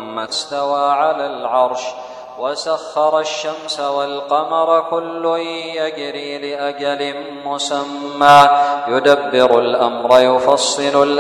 ثم استوى على العرش وسخر الشمس والقمر كل يجري لأجل مسمى يدبر الأمر يفصل